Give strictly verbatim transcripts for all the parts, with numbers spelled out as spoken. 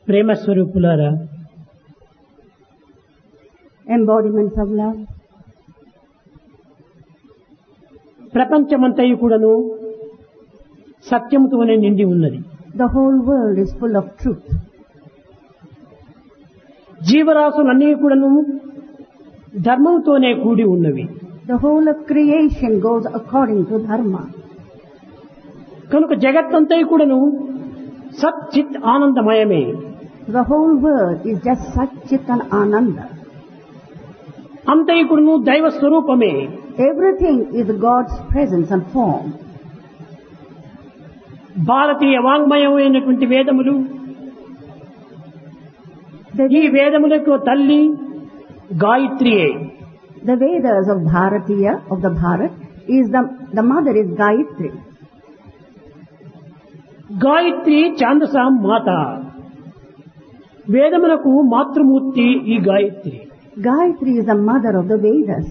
ప్రేమ స్వరూపులారా, embodiments of love. ప్రపంచమంతయు కూడాను సత్యముతోనే నిండి ఉన్నది. The whole world is full of truth. జీవరాశులన్నీ కూడాను ధర్మంతోనే కూడి ఉన్నవి. The whole of creation goes according to dharma. కనుక జగత్తంతయు కూడాను సత్ చిత్ ఆనందమయమే. The whole world is just Sat Chit and Ananda. అంతయు కూడాను దైవ స్వరూపమే. Everything is God's presence and form. భారతీయ వాంగ్మయమైనటువంటి వేదములు, ఈ వేదములకు తల్లి గాయత్రియే. The Vedas of Bharatiya, of the Bharat, is the, the mother is Gayatri. Gayatri ఛాందసాం మాత. వేదములకు మాతృమూర్తి ఈ Gayatri. Gayatri is the mother of the Vedas.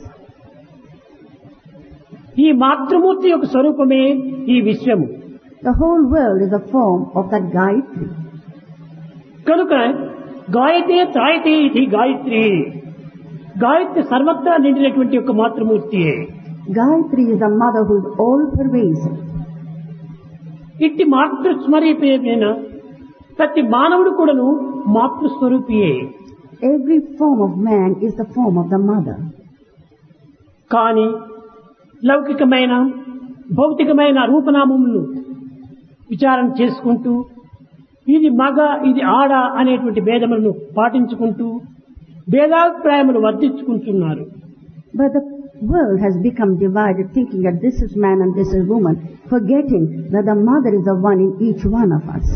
ఈ మాతృమూర్తి యొక్క స్వరూపమే ఈ విశ్వము. The whole world is a form of that Gayatri. కనుక గాయతే త్రాయతే ఇది గాయత్రి. గాయత్రి సర్వత్రా నిండినటువంటి యొక్క మాతృమూర్తియే. Gayatri is the mother who is all pervasive. ఇట్టి మాతృస్మరూపేణ ప్రతి మానవుడు కూడాను మాతృస్వరూపియే. Every form of man is the form of the mother. కానీ లౌకికమైన భౌతికమైన రూపనామములు విచారణ చేసుకుంటూ ఇది మగ ఇది ఆడ అనేటువంటి భేదములను పాటించుకుంటూ భేదాభిప్రాయములు వర్ధించుకుంటున్నారు. But the world has become divided, thinking that this is man and this is woman, forgetting that the mother is the one in each one of us.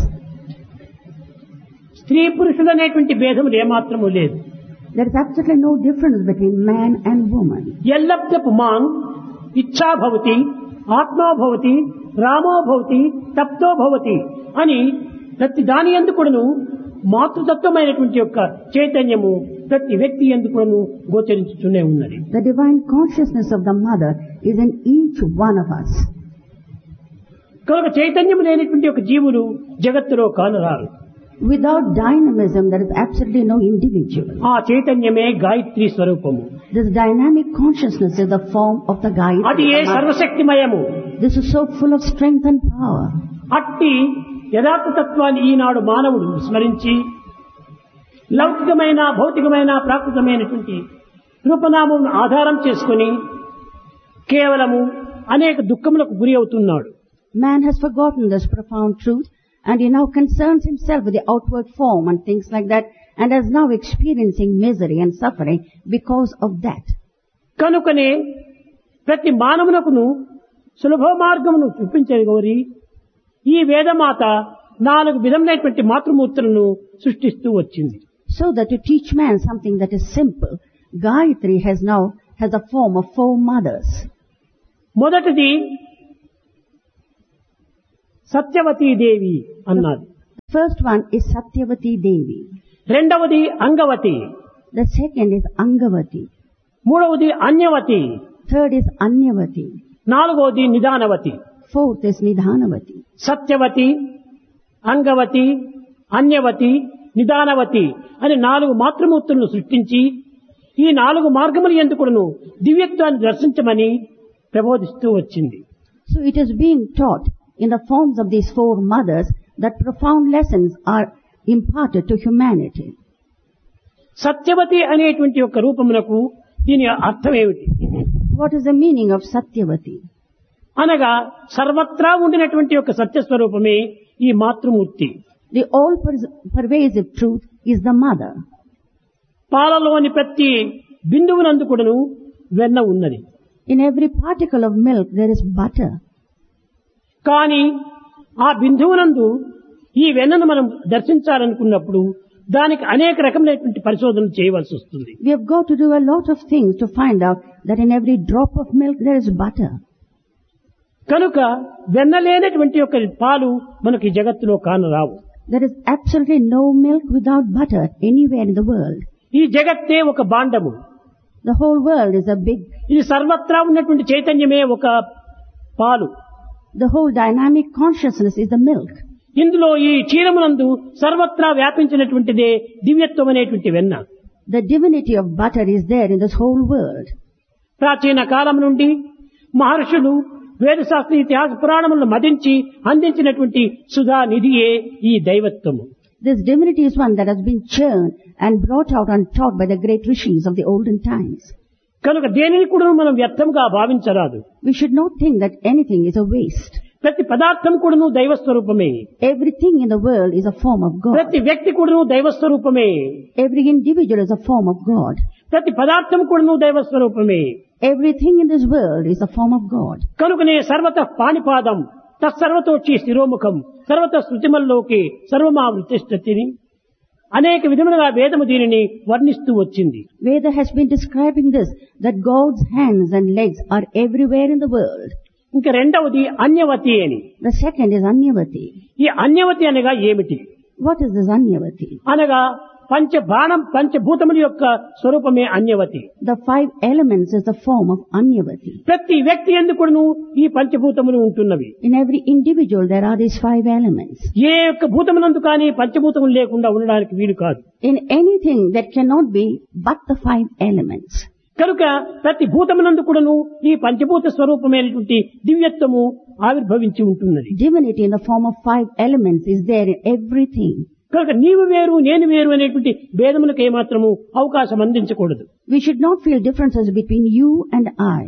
స్త్రీ పురుషులు అనేటువంటి భేదములు ఏమాత్రము లేదు. There is absolutely no difference between man and woman. ఎల్లప్తపు Maan ఇచ్ఛా భవతి, ఆత్మా భవతి, రామో భవతి, తప్తో భవతి అని ప్రతి దాని యందు కూడాను మాతృతత్వమైనటువంటి యొక్క చైతన్యము ప్రతి వ్యక్తి యందు కూడాను గోచరించుతూనే ఉన్నది. The divine consciousness of the mother is in each one of us. కనుక చైతన్యం లేనటువంటి ఒక జీవులు జగత్తులో కానరారు. Without dynamism, there is absolutely no individual. ఆ చైతన్యమే గాయత్రి స్వరూపము. This dynamic consciousness is the form of the Gayatri. అది ఏ సర్వశక్తిమయము. This is so full of strength and power. అట్టి యథార్థ తత్వాన్ని ఈనాడు మానవుడు స్మరించి లౌకికమైన భౌతికమైన ప్రాకృతమైనటువంటి రూపనామం ఆధారం చేసుకుని కేవలము అనేక దుఃఖములకు గురి అవుతున్నాడు. Man has forgotten this profound truth, and he now concerns himself with the outward form and things like that, and is now experiencing misery and suffering because of that. కనుకనే ప్రతి మానవునకును సులభ మార్గమును చూపించగోరి ఈ వేదమాత నాలుగు విధములైనటువంటి మాతృమూర్తులను సృష్టిస్తూ వచ్చింది. So that to teach man something that is simple, Gayatri has now has a form of four mothers. మొదటిది సత్యవతీ దేవి అన్నది. First one is Satyavati Devi. రెండవది Angavati. The second is Angavati. మూడవది అన్యవతి. Third is Anyavati. నాలుగవది నిదానవతి. Fourth is Nidhanavati. Satyavathi, Angavati, అన్యవతి, నిదానవతి అని నాలుగు మాతృమూర్తులను సృష్టించి ఈ నాలుగు మార్గముల యందు కూడాను దివ్యత్వాన్ని దర్శించమని ప్రబోధిస్తూ వచ్చింది. So it is being taught in the forms of these four mothers that profound lessons are imparted to humanity. Satyavathi అనేటువంటి యొక్క రూపమునకు దీని అర్థం ఏమిటి? What is the meaning of Satyavati? అనగా సర్వత్రా ఉండినటువంటి యొక్క సత్యస్వరూపమే ఈ మాతృమూర్తి. The all-pervasive truth is the mother. పాలలోని ప్రతి బిందువునందు కూడాను వెన్న ఉన్నది. In every particle of milk there is butter. కానీ ఆ బిందువునందు ఈ వెన్నను మనం దర్శించాలనుకున్నప్పుడు దానికి అనేక రకమైనటువంటి పరిశోధనలు చేయవలసి వస్తుంది. We have got to do a lot of things to find out that in every drop of milk there is butter. కనుక వెన్న లేనటువంటి యొక్క పాలు మనకి జగత్తులో కానరావు. There is absolutely no milk without butter anywhere in the world. ఈ జగత్తే ఒక భాండము. The whole world is a big. ఇది సర్వత్రా ఉన్నటువంటి చైతన్యమే ఒక పాలు. The whole dynamic consciousness is the milk. ఇందులో ఈ క్షీరమునందు సర్వత్రా వ్యాపించినటువంటిదే దివ్యత్వం అనేటువంటి వెన్న. The divinity of butter is there in this whole world. ప్రాచీన కాలం నుండి మహర్షులు వేదశాస్త్ర ఇతిహాస పురాణములను మదించి అందించినటువంటి సుధా నిధియే ఈ దైవత్వము. This divinity is one that has been churned and brought out and taught by the great rishis of the olden times. కనుక దేనిని కూడా మనం వ్యర్థంగా భావించరాదు. We should not think that anything is a waste. ప్రతి పదార్థం కూడాను దైవ స్వరూపమే. Everything in the world is a form of God. ప్రతి వ్యక్తి కూడాను దైవ స్వరూపమే. Every individual is a form of God. ప్రతి పదార్థం కూడాను దైవ స్వరూపమే. Everything in this world is a form of God. కనుకనే సర్వత పాణిపాదం తత్సర్వతోచి శిరోముఖం సర్వత శృతిమల్లోకి సర్వమావృతిష్టతిని అనేక విధములుగా వేదము దీనిని వర్ణిస్తూ వచ్చింది. Veda has been describing this, that God's hands and legs are everywhere in the world. ఇంకా రెండవది అన్యవతి అని. The second is Anyavati. ఈ అన్యవతి అనగా ఏమిటి? What is this Anyavati? అనగా పంచబాణం పంచభూతముల యొక్క స్వరూపమే అన్యవతి. The five elements is the form of Anyavati. ప్రతి వ్యక్తి ఎందుకును ఈ పంచభూతములు ఉంటున్నవి. In every individual there are these five elements. ఏ యొక్క భూతమునందు కానీ పంచభూతములు లేకుండా ఉండడానికి వీలు కాదు. In anything that cannot be but the five elements. కనుక ప్రతి భూతమునందు కూడాను ఈ పంచభూత స్వరూపమైనటువంటి దివ్యత్వము ఆవిర్భవించి ఉంటున్నది. Divinity in the form of five elements is there in everything. కనుక నీవు వేరు నేను వేరు అనేటువంటి భేదములకు ఏమాత్రము అవకాశం అందించకూడదు. We should not feel differences between you and I.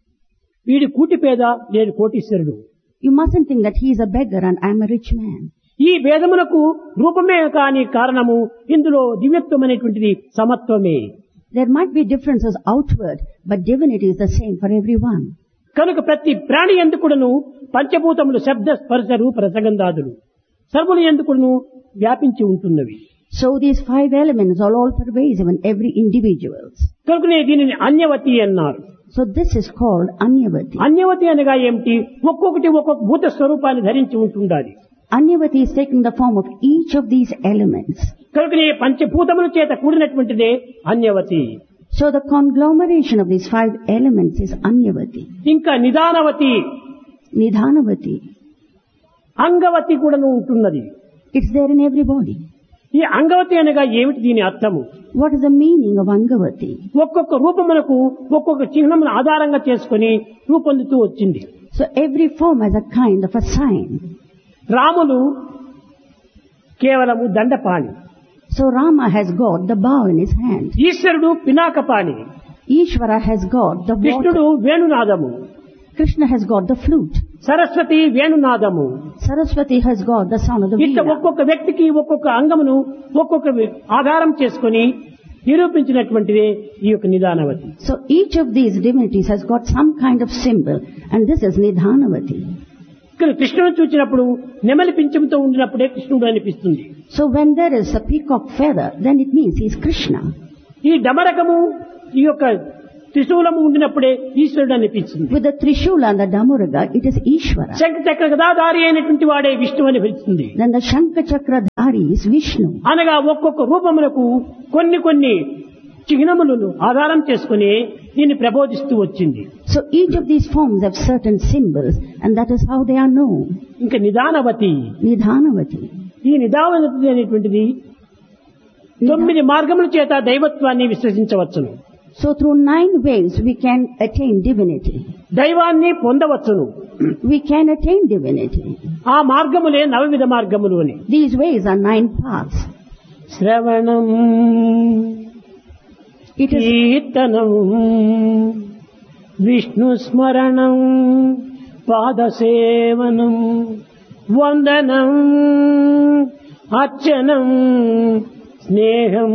వీడి కూటి పేద నేను కోటీశ్వరుడు. You mustn't think that he is a beggar and I am a rich man. ఈ భేదములకు రూపమే కాని కారణము ఇందులో దివ్యత్వం అనేటువంటిది సమత్వమే. There might be differences outward, but divinity is the same for everyone. కనుక ప్రతి ప్రాణి ఎందుకును పంచభూతములు శబ్ద స్పర్శ రూప రసగంధాదులు సర్వులు ఎందుకును వ్యాపించి ఉంటున్నవి. So these five elements are all pervasive in every individual. కనుకనే దీనిని అన్యవతి అన్నారు. So this is called Anyavati. అన్యవతి అనగా ఏమిటి? ఒక్కొక్కటి ఒక్కొక్క భూత స్వరూపాన్ని ధరించి ఉంటుండాలి. Anyavati is taking the form of each of these elements. కనుకనే పంచభూతముల చేత కూడినటువంటిదే అన్యవతి. So the conglomeration of these five elements is Anyavati. ఇంకా నిదానవతి, Nidhanavati. అంగవతి కూడాను ఉంటున్నది. It's there in everybody. ఈ అంగవతి అనగా ఏమిటి? దీని అర్థము What is the meaning of Angavati? ఒక్కొక్క రూపమునకు ఒక్కొక్క చిహ్నమును ఆధారంగా చేసుకుని రూపొందుతూ వచ్చింది. So every form has a kind of a sign. Ramulu కేవలము Dandapani, So Rama has got the bow in his hand. ఈశ్వరుడు Pinakapani, Ishvara has got the water. కృష్ణుడు వేణునాదము, Krishna has got the flute. Saraswati వేణునాదము. Saraswati has got the sound of the ఇట్లా veena. ఒక్కొక్క వ్యక్తికి ఒక్కొక్క అంగమును ఒక్కొక్క ఆధారం చేసుకుని నిరూపించినటువంటిదే ఈ యొక్క నిదానవతి. So each of these divinities has got some kind of symbol, and this is Nidhanavati. ఇక్కడ కృష్ణుడు చూచినప్పుడు నెమలి పింఛముతో ఉండినప్పుడే కృష్ణుడు అనిపిస్తుంది. So when there is a peacock feather, then it means he is Krishna. ఈ డమరకము ఈ యొక్క త్రిశూలము ఉండినప్పుడే ఈశ్వరుడు అనిపిస్తుంది. With the Trishula and the Damuraga, it is Ishvara. శంఖ చక్ర గదాధారి అయినటువంటి వాడే విష్ణువు అనిపిస్తుంది. Then the Shankha Chakra Dhari is Vishnu. అనగా ఒక్కొక్క రూపములకు కొన్ని కొన్ని చిహ్నములను ఆధారం చేసుకుని దీన్ని ప్రబోధిస్తూ వచ్చింది. So each of these forms have certain symbols, and that is how they are known. ఇంకా నిదానవతి, Nidhanavati. ఈ నిదానవతి అనేటువంటిది తొమ్మిది మార్గముల చేత దైవత్వాన్ని విశ్వసించవచ్చును. So through nine ways we can attain divinity. దైవాన్ని పొందవచ్చును. We can attain divinity. ఆ మార్గములే నవవిధ మార్గములు అని. These ways are nine paths. శ్రవణం, It is కీర్తనం, విష్ణు స్మరణం, పాదసేవనం, వందనం, అర్చనం, స్నేహం,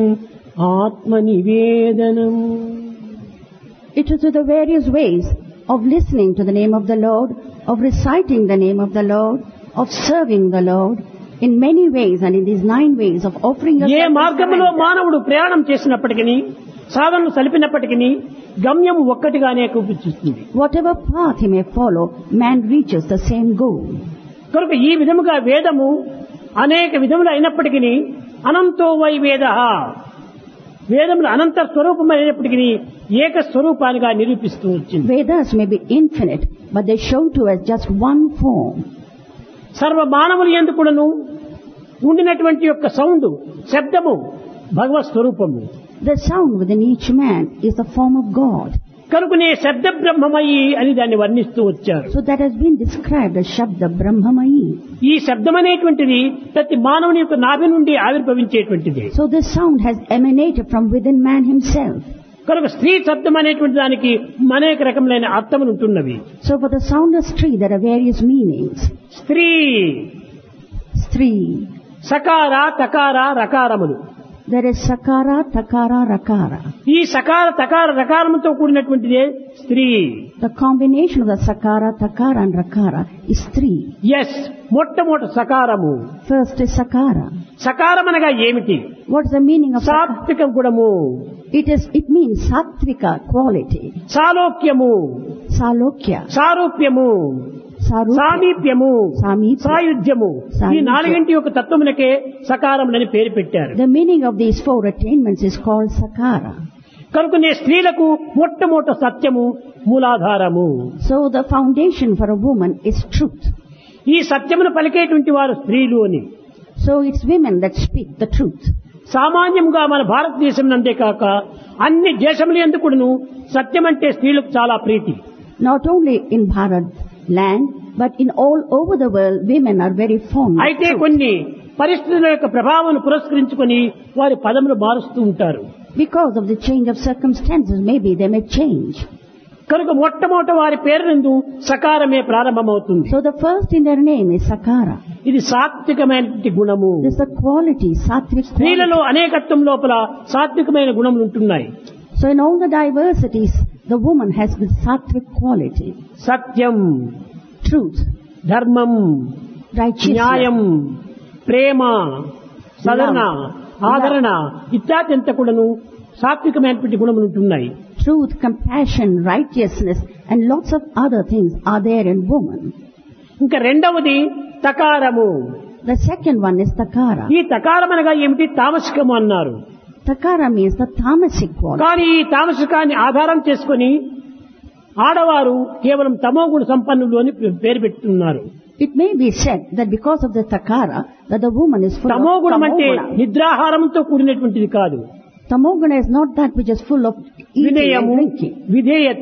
ఆత్మనివేదనం. it is the various ways of listening to the name of the Lord, of reciting the name of the Lord, of serving the Lord in many ways, and in these nine ways of offering A yourself. మార్గములో మానవుడు ప్రయాణం చేసినప్పటికీ సాధనలు సలిపినప్పటికీ గమ్యం ఒక్కటిగానే కనిపిస్తుంది. Whatever path he may follow, man reaches the same goal. కనుక ఈ విధముగా వేదము అనేక విధములు అయినప్పటికీ అనంతో వై వేద, వేదములు అనంత స్వరూపమైనప్పటికీ ఏక స్వరూపానిగా నిరూపిస్తూ వచ్చింది. Vedas may be infinite, but they show to us just one form. సర్వ మానవులు యందు కూడాను ఉండినటువంటి యొక్క సౌండ్ శబ్దము భగవత్ స్వరూపము. The sound within each man is the form of God. కనుకనే శబ్ద బ్రహ్మమయి అని దాన్ని వర్ణిస్తూ వచ్చారు. So that has been described as Shabda Brahmamayi. ఈ శబ్దం అనేటువంటిది ప్రతి మానవుని యొక్క నాభి నుండి ఆవిర్భవించేటువంటిది. So this sound has emanated from within man himself. కనుక స్త్రీ శబ్దం అనేటువంటి దానికి అనేక రకములైన అర్థములు ఉంటున్నవి. So for the sound of Stree there are various meanings. స్త్రీ, Stree. సకార, తకార, రకారములు. There is Sakara, Takara, Rakara. ఈ సకార తకార రకారముతో కూడినటువంటిదే స్త్రీ. The combination of the Sakara, Takara and Rakara is Stree. Yes, మొట్టమొదటి సకారము. First is Sakara. సకారం అనగా ఏమిటి? What is the meaning of Sakara? సాత్విక గుణము, It is, it means Sattvika quality. సాలోక్యము, Salokya. సారూప్యము, Sarupya. సామీప్యము, Samipya. సాయుధ్యము. ఈ సాయుధ్యం. నాలుగింటి యొక్క తత్వమునకే సకారములని పేరు పెట్టారు. The meaning of these four attainments is called Sakara. కనుకనే స్త్రీలకు మొట్టమొదటి సత్యము మూలాధారము. So the foundation for a woman is truth. ఈ సత్యమును పలికేటువంటి వారు స్త్రీలు అని. So it's women that speak the truth. సామాన్యంగా మన భారతదేశం నందే కాక అన్ని దేశముల యందు కూడాను సత్యం అంటే స్త్రీలకు చాలా ప్రీతి. Not only in Bharat land, but in all over the world, women are very fond of అయితే truth. కొన్ని పరిస్థితుల యొక్క ప్రభావం పురస్కరించుకొని వారి పదములు మారుస్తూ ఉంటారు. Because of the change of circumstances, maybe they may change. కనుక మొట్టమొదట వారి పేరు నందు సకారమే ప్రారంభమవుతుంది. So the first in their name is Sakara. ఇది సాత్వికమైనటువంటి గుణము. This is the quality, Sattvic quality. స్త్రీలలో అనేకత్వం లోపల సాత్వికమైన గుణములు ఉంటున్నాయి. So in all the diversities, the woman has the Sattvic quality. Satyam, Truth, ధర్మం, righteousness, న్యాయం, ప్రేమ, సదరణ, ఆదరణ ఇత్యాది అంతా కూడాను సాత్వికమైనటువంటి గుణములు ఉంటున్నాయి. truth, compassion, righteousness, and lots of other things are there in woman. ఇంకా రెండవది తకారము. The second one is Takara. ఈ తకారం అనగా ఏమిటి? తామసికము అన్నారు. Takara means the tamasic quality. కానీ ఈ తామసికాన్ని ఆధారం చేసుకొని ఆడవారు కేవలం తమో గుణ సంపన్నులు అని పేరు పెట్టుతున్నారు. It may be said that because of the Takara, that the woman is full తమో of గుణం అంటే tamoguna. నిద్రాహారంతో కూడినటువంటిది కాదు. Tamoguna is not that which is full of eating and వినయము, drinking. విధేయత,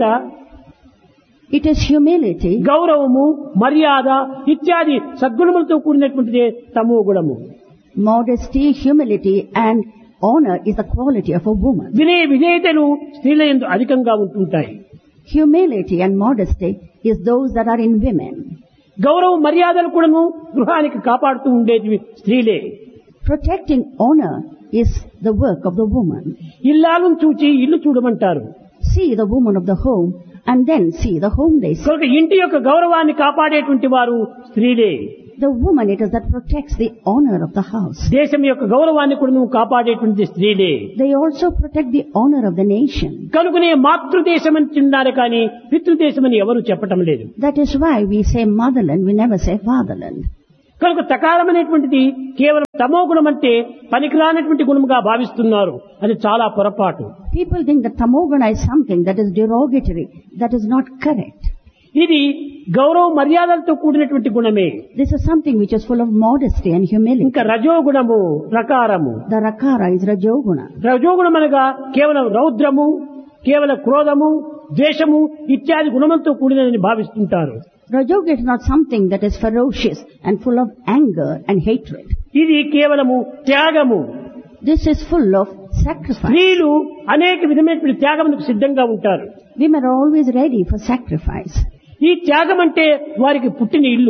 It is humility, గౌరవము, మర్యాద ఇత్యాది సద్గుణములతో కూడినటువంటిదే తమో గుణము. modesty, humility, and honor is the quality of a woman. వినయ విధేయతలు స్త్రీల యందు అధికంగా ఉంటుంటాయి. Humility and modesty is those that are in women. గౌరవ మర్యాదలు కూడాను గృహానికి కాపాడుతూ ఉండేది స్త్రీలే. Protecting honor is the work of the woman. ఇల్లాలను చూచి ఇల్లు చూడమంటారు. See the woman of the home and then see the home they see. కనుక ఇంటి యొక్క గౌరవాన్ని కాపాడేటువంటి వారు స్త్రీలే. The woman it is that protects the honor of the house. దేశం యొక్క గౌరవాన్ని కూడా నువ్వు కాపాడేటువంటి స్త్రీలే. They also protect the honor of the nation. కనుకనే మాతృదేశం అని తిన్నారు కానీ పితృదేశం అని ఎవరు చెప్పటం లేదు. That is why we say motherland, we never say fatherland. కనుక తకారం అనేటువంటిది కేవలం తమో గుణం అంటే పనికిరానటువంటి గుణముగా భావిస్తున్నారు. అది చాలా పొరపాటు. People think that tamoguna is something that is derogatory. That is not correct. ఇది గౌరవ మర్యాదలతో కూడినటువంటి గుణమే. This is something which is full of modesty and humility. ఇంకా రజోగుణము, రకారము. The rakara is rajoguna. రజోగుణం అనగా కేవలం రౌద్రము, కేవలం క్రోధము, ద్వేషము ఇత్యాది గుణములతో కూడినదని భావిస్తుంటారు. Rajoga is not something that is ferocious and full of anger and hatred. ఇది కేవలము త్యాగము. This is full of sacrifice. స్త్రీలు అనేక విధమైనటువంటి త్యాగములకు సిద్ధంగా ఉంటారు. Women are always ready for sacrifice. ఈ త్యాగం అంటే వారికి పుట్టిన ఇల్లు.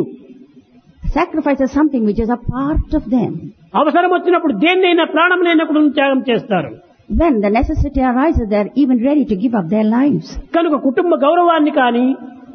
Sacrifice is something which is a part of them. అవసరం వచ్చినప్పుడు దేన్నైనా ప్రాణమునైనా కూడా త్యాగం చేస్తారు. When the necessity arises, they are even ready to give up their lives. కనుక కుటుంబ గౌరవాన్ని కానీ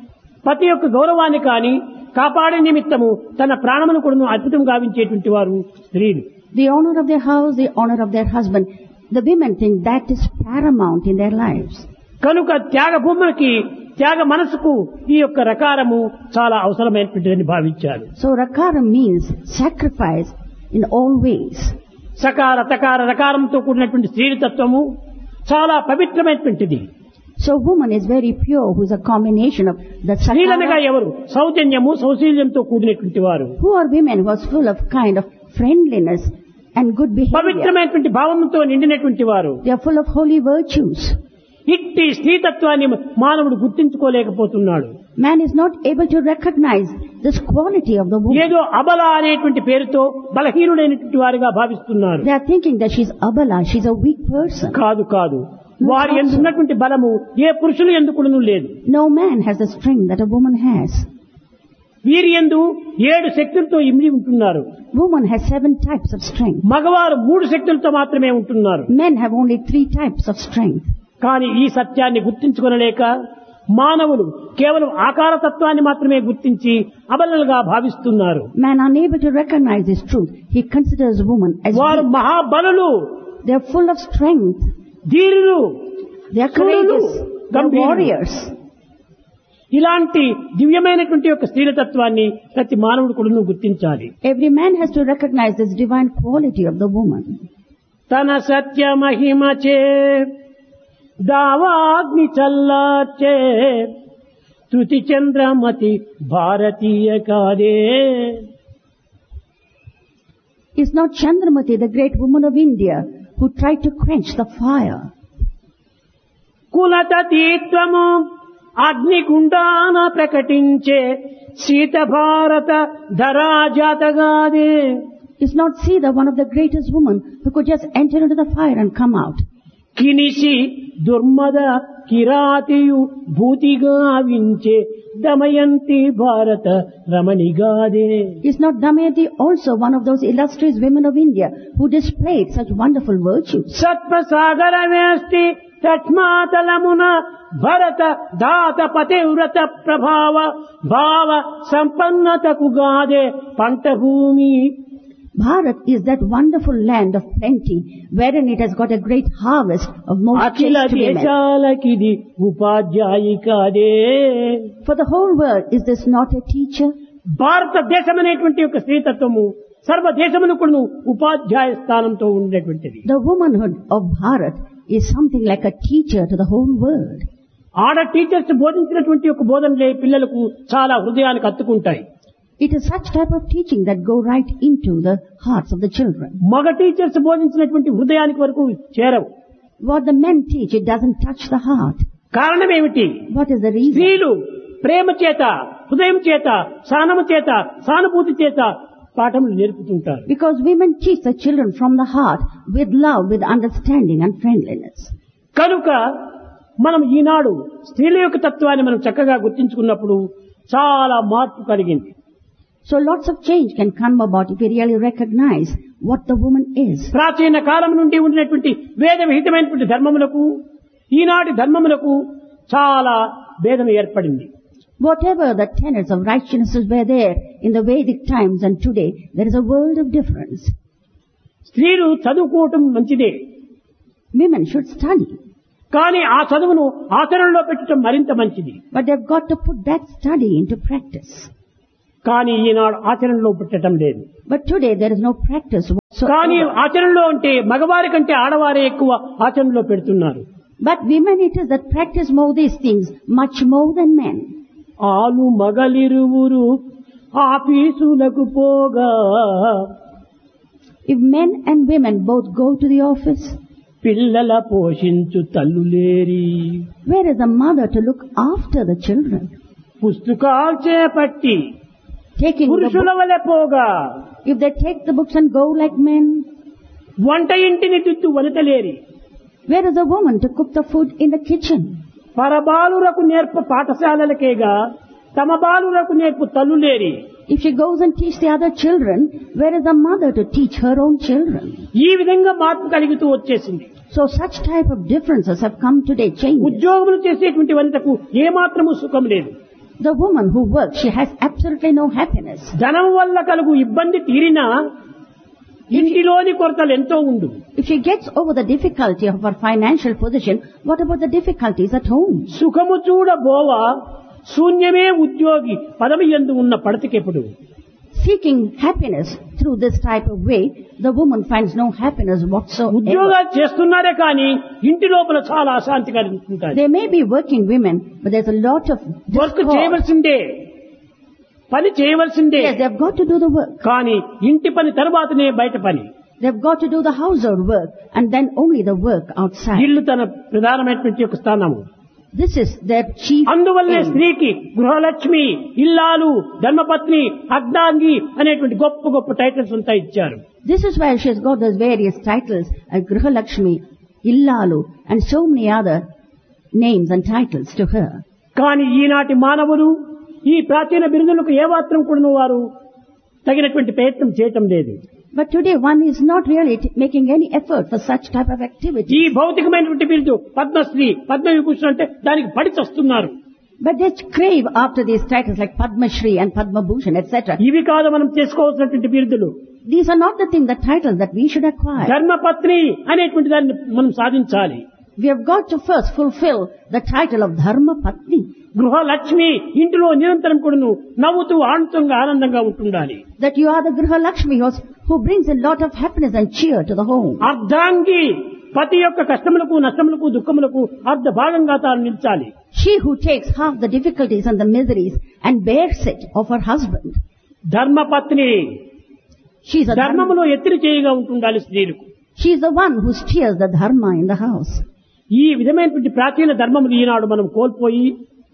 పతి యొక్క గౌరవాన్ని కానీ కాపాడే నిమిత్తము తన ప్రాణమును కూడా అద్భుతం గావించేటువంటి వారు స్త్రీలు. The honor of their house, the honor of their husband, the women think that is paramount in their lives. కనుక త్యాగ భూములకి త్యాగ మనసుకు ఈ యొక్క రకారము చాలా అవసరమైనటువంటిదని భావించారు. So rakara means sacrifice in all ways. సకార తకార రకారంతో కూడినటువంటి స్త్రీ తత్వము చాలా పవిత్రమైనటువంటిది. So woman is very pure, who is a combination of the స్త్రీలనగా sakara. ఎవరు సౌజన్యము సౌశీల్యంతో కూడినటువంటి వారు, Who are women who are full of kind of friendliness and good behavior. పవిత్రమైనటువంటి భావంతో నిండినటువంటి వారు. They are full of holy virtues. ఇట్టి స్త్రీతత్వాన్ని మానవుడు గుర్తించుకోలేకపోతున్నాడు. Man is not able to recognize this quality of the woman. ఏదో అబల అనేటువంటి పేరుతో బలహీనుడైనటువంటి వారిగా భావిస్తున్నారు. They are thinking that she's abala, she's a weak person. కాదు కాదు, వారి యందు ఉన్నటువంటి బలము ఏ పురుషులు ఎందుకును లేదు. No man has the strength that a woman has. వీరి యందు ఏడు శక్తులతో ఇమిడి ఉంటున్నారు. Woman has seven types of strength. మగవారు మూడు శక్తులతో మాత్రమే ఉంటున్నారు. Men have only three types of strength. కానీ ఈ సత్యాన్ని గుర్తించుకొనలేక మానవులు కేవలం ఆకారతత్వాన్ని మాత్రమే గుర్తించి అబలలుగా భావిస్తున్నారు. Man unable to recognize this truth, he considers woman as వారు weak. మహాబలులు, They are full of strength. ధీరులు, They are శూరులు, courageous. They are గంభీరులు. warriors. ఇలాంటి దివ్యమైనటువంటి యొక్క స్త్రీలతత్వాన్ని ప్రతి మానవుడు కూడా గుర్తించాలి. Every man has to recognize this divine quality of the woman. తన సత్య మహిమచే దావాగ్ని చల్లార్చే తృతి చంద్రమతి భారతీయ కాదే. Is not Chandramati, the great woman of India, who tried to quench the fire? కులతీత్వము అగ్నిగుండాన ప్రకటించే శీత భారత ధరాజాతగాదే. Is not Sita one of the greatest women who could just enter into the fire and come out? కినిసి దుర్మద కిరాతియు భూతిగా వించే Damayanti భారత రమణిగాదే. Is not Damayanti also one of those illustrious women of India who displayed such wonderful virtues? సత్వసాగర వేష్టి తట్మాతలమున భరత దాత పతివ్రత ప్రభావ భావ సంపన్నతకు గాదే పంట భూమి. Bharat is that wonderful land of plenty wherein it has got a great harvest of most Akhila chaste women. దేశాలకిది ఉపాధ్యాయికాదే. For the whole world, is this not a teacher? భారతదేశం అనేటువంటి యొక్క స్త్రీతత్వము సర్వదేశమును కూడా ఉపాధ్యాయ స్థానంతో ఉండేటువంటిది. The womanhood of Bharat is something like a teacher to the whole world. ఆడ teachers బోధించినటువంటి యొక్క బోధనలే పిల్లలకు చాలా హృదయానికి హత్తుకుంటాయి. It is such type of teaching that go right into the hearts of the children. మగ టీచర్స్ బోధించినటువంటి హృదయానికి వరకు చేరవు. What the men teach, it doesn't touch the heart. కారణం ఏమిటి? What is the reason? స్త్రీలు ప్రేమ చేత, హృదయం చేత, సహనము చేత, సానుభూతి చేత పాఠములు నేర్పుతుంటారు. Because women teach the children from the heart with love, with understanding and friendliness. కనుక మనం ఈనాడు స్త్రీల యొక్క తత్వాన్ని మనం చక్కగా గుర్తించుకున్నప్పుడు చాలా మార్పు కలిగింది. So lots of change can come about if we really recognize what the woman is. ప్రాచీన కాలం నుండి ఉండినటువంటి వేద విహితమైనటువంటి ధర్మములకు ఈనాటి ధర్మములకు చాలా భేదం ఏర్పడింది. Whatever the tenets of righteousness were there in the Vedic times and today, there is a world of difference. స్త్రీలు చదువుకోవటం మంచిదే, Women should study, కానీ ఆ చదువును ఆచరణలో పెట్టడం మరింత మంచిది. but they've got to put that study into practice. కానీ ఈనాడు ఆచరణలో పెట్టడం లేదు. But today there is no practice కానీ whatsoever. ఆచరణలో అంటే మగవారి కంటే ఆడవారే ఎక్కువ ఆచరణలో పెడుతున్నారు. But women it is that practice more these things much more than men. ఆలు మగలిరువురు ఆఫీసులకు పోగా If men and women both go to the office, పిల్లల పోషించు తల్లులేరి where is the mother to look after the children? పుస్తకాలు చేపట్టి Taking the పురుషుల book, వలె పోగా if they take the books and go like men, వంట ఇంటిని దిద్దు వనితలేరి where is the woman to cook the food in the kitchen? పరబాలురకు నేర్ప పాఠశాలలకేగా తమ బాలురకు నేర్పు తల్లులేరి. If she goes and teach the other children, where is the mother to teach her own children? ఈ విధంగా మార్పు కలుగుతూ వచ్చేసింది. So such type of differences have come today, changes. ఉద్యోగములు చేసేటువంటి వనితకు ఏమాత్రము సుఖం లేదు. The woman who works, she has absolutely no happiness. ధనం వల్ల కలుగు ఇబ్బంది తీరినా ఇంటిలోని కొరతలు ఎంతో ఉండు. If she gets over the difficulty of her financial position, what about the difficulties at home? సుఖము చూడ బోవ శూన్యమే ఉద్యోగి పదవి యందు ఉన్న పడతికెప్పుడు. seeking happiness through this type of way, the woman finds no happiness whatsoever. ఉద్యోగాలు చేస్తున్నారే కానీ ఇంటి లోపల చాలా అశాంతిగా ఉంటుంది. They may be working women, but there's a lot of work discord. చేయవలసిందే, పని చేయవలసిందే, Yes, they've got to do the work. కానీ ఇంటి పని తర్వాతనే బయట పని. They've got to do the household work and then only the work outside. ఇల్లు తన ప్రధానమైనటువంటి ఒక స్థానము. This is their chief అందువల్లే aim. స్త్రీకి గృహలక్ష్మి, ఇల్లాలు, ధర్మపత్ని, అర్ధాంగి అనేటువంటి గొప్ప గొప్ప టైటిల్స్ అంతా ఇచ్చారు. This is why she's got those various titles, uh, Grihalakshmi, Illalu, and so many other names and titles to her. కానీ ఈనాటి మానవులు ఈ ప్రాచీన బిరుదులకు ఏమాత్రం కూడా వారు తగినటువంటి ప్రయత్నం చేయటం లేదు. But today one is not really t- making any effort for such type of activity. ఈ భౌతికమైనటువంటి బిరుదు పద్మశ్రీ, పద్మవిభూషణ్ అంటే దానికి పడి చస్తున్నారు. But they crave after these titles like Padma Shri and Padma Bhushan, et cetera. ఇవి కాదు మనం చేసుకోవాల్సినటువంటి బిరుదులు. These are not the things, the titles that we should acquire. ధర్మపత్ని అనేటువంటి దాన్ని మనం సాధించాలి. We have got to first fulfill the title of Dharma Patni. గృహలక్ష్మి, ఇంటిలో నిరంతరం కూడాను నవ్వుతూ ఆనందంగా ఆనందంగా ఉంటుండాలి. That you are the Griha Lakshmi who brings a lot of happiness and cheer to the home. అర్ధాంగి, పతి యొక్క కష్టములకు నష్టములకు దుఃఖములకు అర్ధ భాగంగా తాను నిలిచాలి. She who takes half the difficulties and the miseries and bears it of her husband. ధర్మపత్ని, She is a dharma. ధర్మములో ఎత్తిరి చేయిగా ఉంటుండాలి స్త్రీలకు. She is the one who steers the dharma in the house. ఈ విధమైనటువంటి ప్రాచీన ధర్మములు ఈనాడు మనం కోల్పోయి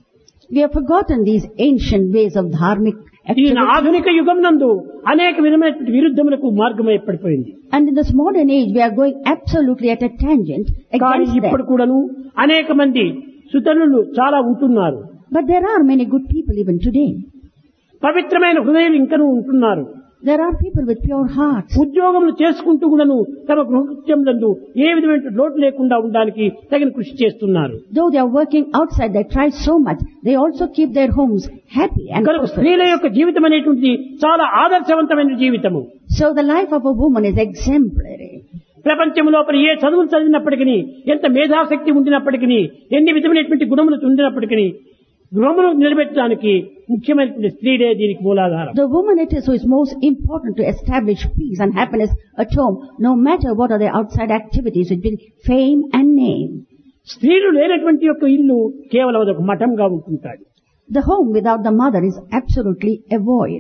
We have forgotten these ancient ways of dharmic ఈ activity. ఆధునిక యుగం నందు అనేక విధమైనటువంటి విరుద్ధములకు మార్గం ఏర్పడిపోయింది. And in this modern age, we are going absolutely at a tangent కానీ against ఇప్పుడు them. కూడాను అనేక మంది సుతనులు చాలా ఉంటున్నారు. But there are many good people even today. పవిత్రమైన హృదయాలు ఇంకనూ ఉంటున్నారు. There are people with pure hearts. ఉద్యోగములు చేసుకుంటూ కూడాను తమ గృహకృత్యములందు ఏ విధమైన లోటు లేకుండా ఉండడానికి తగిన కృషి చేస్తున్నారు. Though they are working outside, they try so much. They also keep their homes happy and కనుక fulfilled. స్త్రీల యొక్క జీవితం అనేటువంటిది చాలా ఆదర్శవంతమైన జీవితము. So the life of a woman is exemplary. ప్రపంచం లోపల ఏ చదువులు చదివినప్పటికీ, ఎంత మేధాశక్తి ఉండినప్పటికీ, ఎన్ని విధమైనటువంటి గుణములు ఉండినప్పటికీ గృహమును నిలబెట్టడానికి ముఖ్యమైనటువంటి స్త్రీలే దీనికి మూలాధారం. The woman it is who is most important to establish peace and happiness at home, no matter what are the outside activities, it will fame and name. స్త్రీలు లేనటువంటి యొక్క ఇల్లు కేవలం అదొక మఠంగా ఉంటుంటాడు. The home without the mother is absolutely a void.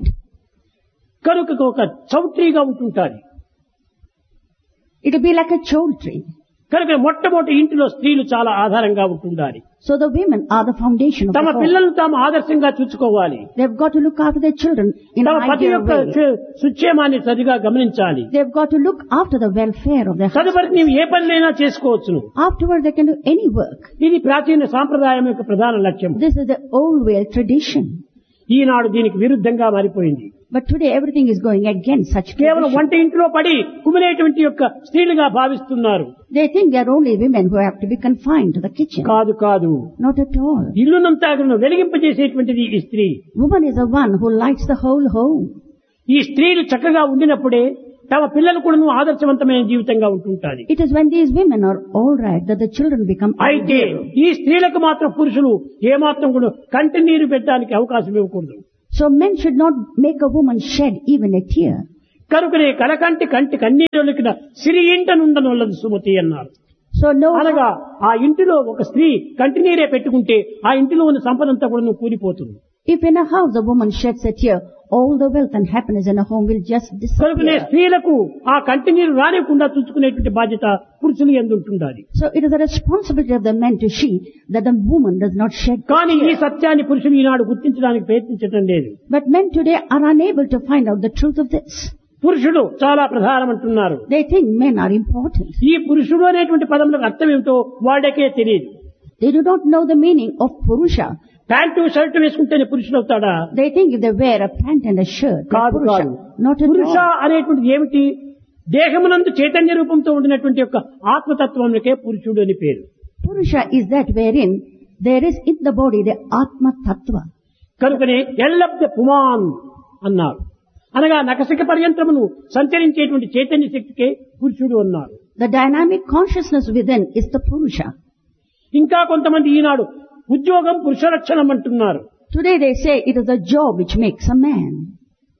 కనుక ఒక చౌట్రీగా ఉంటుంటాది. It will be like a choultry. కనుక మొట్టమొదటి ఇంటిలో స్త్రీలు చాలా ఆధారంగా ఉంటుండాలి. So the women are the foundation of తమ the home. పిల్లలను తాము ఆదర్శంగా చూసుకోవాలి. They've got to look after their children in తమ an పతి ideal యొక్క way. సు- సుక్షేమాన్ని సరిగా గమనించాలి. They've got to look after the welfare of their తదుపరి husband. నీవు ఏ పనినైనా చేసుకోవచ్చును. Afterwards, they can do any work. ఇది ప్రాచీన సాంప్రదాయం యొక్క ప్రధాన లక్ష్యం. This is the old way tradition. ఈనాడు దీనికి విరుద్ధంగా మారిపోయింది. But today, everything is going against such కేవలం tradition. వంట ఇంటిలో పడి కుమిలేటువంటి యొక్క స్త్రీలుగా భావిస్తున్నారు. They think they are only women who have to be confined to the kitchen. కాదు కాదు, Not at all. ఇల్లునంతా వెలిగింపజేసేటువంటిది ఈ స్త్రీ. Woman is the one who lights the whole home. ఈ స్త్రీలు చక్కగా ఉండినప్పుడే తమ పిల్లలు కూడా ఆదర్శవంతమైన జీవితంగా ఉంటుంటారు. It is when these women are all right that the children become అయితే ideal. ఈ స్త్రీలకు మాత్రం పురుషులు ఏమాత్రం కూడా కంటి నీరు పెట్టడానికి అవకాశం ఇవ్వకూడదు. So men should not make a woman shed even a tear. కనుకనే కలకంటి కంటి కన్నీరులకిన సిరి ఇంట నుండనొల్లదు సుమతి అన్నారు. So no, అనగా ఆ ఇంటిలో ఒక స్త్రీ కంటి నీరే పెట్టుకుంటే ఆ ఇంటిలో ఉన్న సంపదంతా కూడా కూలిపోతుంది. if in a house a woman sheds a tear, all the wealth and happiness in a home will just కనుకనే disappear. స్త్రీలకు ఆ కంటి నీరు రానికుండా చూసుకునేటువంటి బాధ్యత పురుషులు యందు ఉంటుండాలి. So it is the responsibility of the men to see that the woman does not shed కానీ ఈ tear. సత్యాన్ని పురుషులు ఈనాడు గుర్తించడానికి ప్రయత్నించడం లేదు. But men today are unable to find out the truth of this. పురుషుడు చాలా ప్రధానమంటున్నారు. They think men are important. ఈ పురుషుడు అనేటువంటి పదములకు అర్థం ఏమిటో వాళ్ళకే తెలియదు. They do not know the meaning of Purusha. Pant shirt వేసుకుంటేనే పురుషుడు అవుతాడా? They think if they wear a pant and a shirt, they're కాదు Purusha. కాదు. Not at పురుష all. అనేటువంటిది ఏమిటి? దేహమునందు చైతన్య రూపంతో ఉండినటువంటి యొక్క ఆత్మతత్వములకే పురుషుడు అని పేరు. Purusha is that wherein there is in the body the Atma Tattva. కనుకనే ఎల్లబ్ద పుమాన్ అన్నారు. అనగా నకసిక పర్యంతమును సంచరించేటువంటి చైతన్య శక్తికే పురుషుడు అన్నారు. The dynamic consciousness within is the Purusha. ఇంకా కొంతమంది ఈనాడు ఉద్యోగం పురుష లక్షణం అంటున్నారు. Today they say it is a job which makes a man.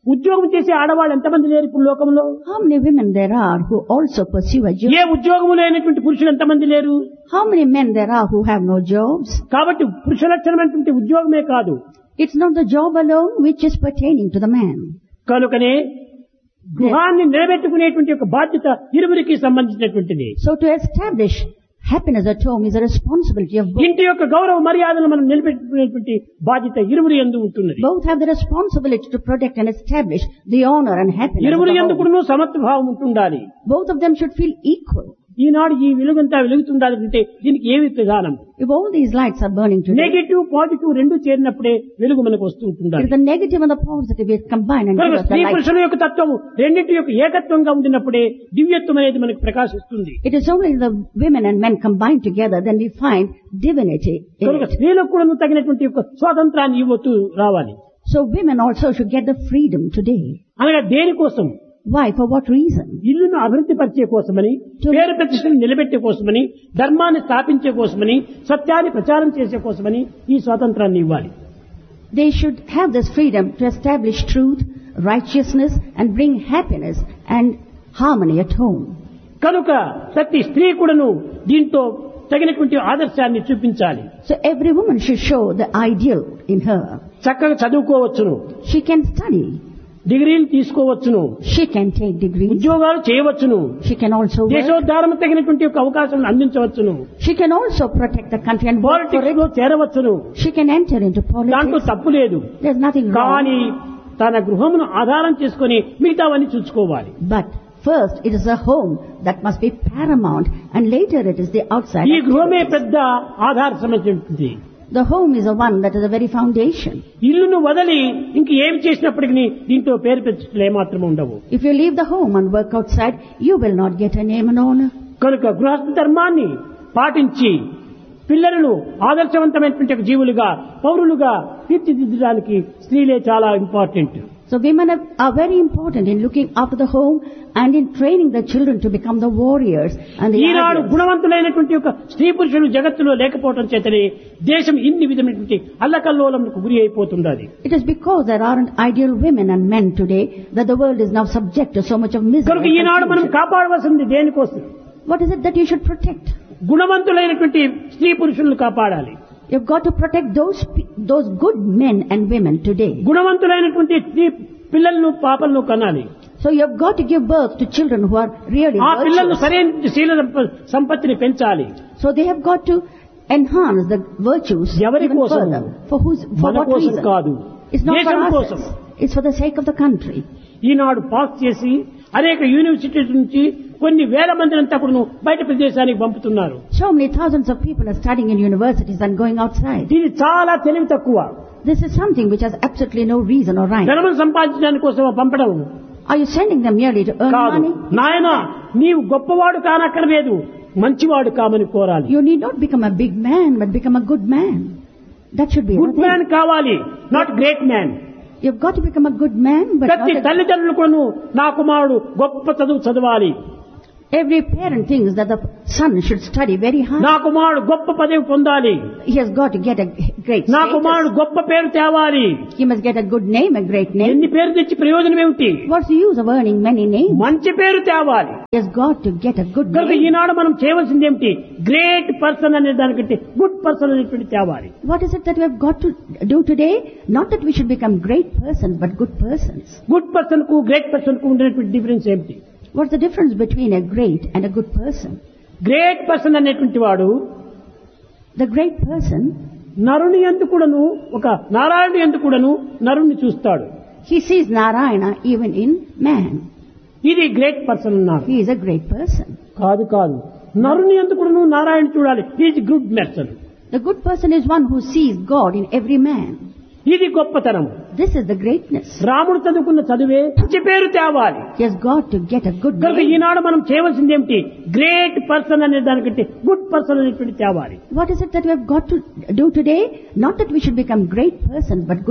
ఉద్యోగం చేసే ఆడవాళ్ళు ఎంతమంది లేరు ఇప్పుడు లోకంలో? How many women there are who also pursue a job? ఏ ఉద్యోగం లేనటువంటి పురుషులు ఎంతమంది లేరు? How many men there are who have no jobs? కాబట్టి పురుష లక్షణమైనటువంటి ఉద్యోగమే కాదు. It's not the job alone which is pertaining to the man. కనుకనే గృహాన్ని నిలబెట్టుకునేటువంటి ఒక బాధ్యత ఇరువురికి సంబంధించినటువంటిది. So to establish happiness at home is a responsibility of both. ఇంటి యొక్క గౌరవ మర్యాదలు మనం నిలబెట్టుకునేటువంటి బాధ్యత ఇరువురి యందు ఉంటున్నది. Both have the responsibility to protect and establish the honor and happiness of ఇరువురి the యందు home. కూడా సమత్వభావం ఉంటుండాలి. Both of them should feel equal. ఈనాడు ఈ వెలుగంతా వెలుగుతుండాలి అంటే దీనికి ఏమి ప్రధానం? If all these lights are burning today, negative positive రెండు చేరినప్పుడే వెలుగు మనకు వస్తూ it ఉంటుండాలి. is the negative and the positive is combined and కనుక give us the స్త్రీ light. పురుషుల యొక్క తత్వం రెండింటి యొక్క ఏకత్వంగా ఉండినప్పుడే దివ్యత్వం అనేది మనకు ప్రకాశిస్తుంది. It is only the women and men combined together then we find divinity in కనుక it. స్త్రీలకు కూడా తగినటువంటి యొక్క స్వాతంత్రాన్ని ఇవ్వతూ రావాలి. So women also should get the freedom today. అనగా దేనికోసం? Why? For what reason? ఇల్లును అభివృద్ధి పరిచే కోసమని, పేరు ప్రతిష్టలు నిలబెట్టే కోసమని, ధర్మాన్ని స్థాపించే కోసమని, సత్యాన్ని ప్రచారం చేసే కోసమని ఈ స్వాతంత్రాన్ని ఇవ్వాలి. They should have this freedom to establish truth, righteousness and bring happiness and harmony at home. కనుక ప్రతి స్త్రీ కూడాను దీంతో తగినటువంటి ఆదర్శాన్ని చూపించాలి. So every woman should show the ideal in her. చక్కగా చదువుకోవచ్చును, She can study. డిగ్రీలు తీసుకోవచ్చును, She can take degrees. ఉద్యోగాలు చేయవచ్చును, She can also work. దేశోద్ధారణ తగినటువంటి యొక్క అవకాశం అందించవచ్చును, She can also protect the country and work for politics లో it. చేరవచ్చును. She can enter into దాంట్లో politics. తప్పు లేదు. There's nothing wrong. కానీ తన గృహమును ఆధారం చేసుకుని మిగతావన్నీ చూసుకోవాలి. But first it is a home that must be paramount and later it is the outside. ఈ గృహమే activities. పెద్ద ఆధార సమస్య. The home is the one that is the very foundation. ఇల్లును వదిలి ఇంక ఏమి చేసినప్పటికీ దీంట్లో పేరు ప్రతిష్టలు ఏమాత్రం ఉండవు. If you leave the home and work outside, you will not get a name and honor. కనుక గృహస్థ ధర్మాన్ని పాటించి పిల్లలను ఆదర్శవంతమైనటువంటి ఒక జీవులుగా, పౌరులుగా తీర్చిదిద్దడానికి స్త్రీలే చాలా important. So women are, are very important in looking after the home and in training the children to become the warriors and the Eenadu ideals. గుణవంతులైనటువంటి ఒక స్త్రీ పురుషులు జగత్తులో లేకపోవడం చేతనే దేశం ఇన్ని విధమైనటువంటి అల్లకల్లోలంకు గురి అయిపోతున్నది. It is because there aren't ideal women and men today that the world is now subject to so much of misery. కనుక and ఈనాడు మనం confusion. కాపాడవలసింది దేనికోసం? What is it that you should protect? గుణవంతులైనటువంటి స్త్రీ పురుషులను కాపాడాలి. You've got to protect those pe- those good men and women today. గుణవంతులైనటువంటి స్త్రీ పిల్లలను పాపలను కనాలి. So you've got to give birth to children who are really ఆ పిల్లలను virtuous. సరైన శీల సంప- సంపత్తిని పెంచాలి. So they have got to enhance the virtues ఎవరి even కోసం? further. For whose, for మన what కోసం reason? కాదు, It's not for దేశం us. కోసం. It's for the sake of the country. Eenadu pass చేసి అనేక యూనివర్సిటీల నుంచి కొన్ని వేల మందిని అంతా కూడా బయట ప్రదేశానికి పంపుతున్నారు. So many thousands of people are studying in universities and going outside. ఇది చాలా తెలివి తక్కువ. This is something which has absolutely no reason or right. ధనం సంపాదించడానికి కోసం పంపడం Are you sending them merely to earn కాదు. money? నాయన నీవు గొప్పవాడు కానక్కర్లేదు, మంచివాడు కామని కోరాలి. You need not become a big man, but become a good man. That should be good the man thing. కావాలి, not great man. You've got to become a good man, but ప్రతి not a, తల్లిదండ్రులు కూడా నా కుమారుడు గొప్ప చదువు చదవాలి, every parent thinks that the son should study very hard. నా కుమారుడు గొప్ప పదవి పొందాలి, He has got to get a great నా status. కుమారుడు గొప్ప పేరు తేవాలి. He must get a good name, a great name. ఎన్ని పేరు తెచ్చి ప్రయోజనం ఏమిటి? What's the use of earning many names? మంచి పేరు తేవాలి. He has got to get a good కనుక name. ఈనాడు మనం చేయవలసింది ఏమిటి? గ్రేట్ పర్సన్ అనే దానికంటే గుడ్ పర్సన్ అనేటువంటి తేవాలి. What is it that we have got to do today? Not that we should become great persons, but good persons. Good person కు great person కు ఉండేటువంటి డిఫరెన్స్ ఏమిటి? What's the difference between a great and a good person? Great person అనేటువంటి వాడు The great person, నరుని యందు కూడాను, ఒక నారాయణుని యందు కూడాను నరుణ్ణి చూస్తాడు. he sees Narayana even in man. ఇది గ్రేట్ పర్సన్ అన్నారు. He is a great person. కాదు కాదు, నరుని యందు కూడాను నారాయణ చూడాలి. Is good person. The good person is one who sees God in every man. ఇది గొప్పతనం. This is the greatness. రాముడు చదువుకున్న చదువే మంచి పేరు తేవాలి. He has got to get a good కనుక name. ఈనాడు మనం చేయవలసింది ఏమిటి? గ్రేట్ పర్సన్ అనే దానికంటే గుడ్ పర్సన్ అనేటువంటి తేవాలి. What is it that we have got to do today? Not that we should become great persons, but good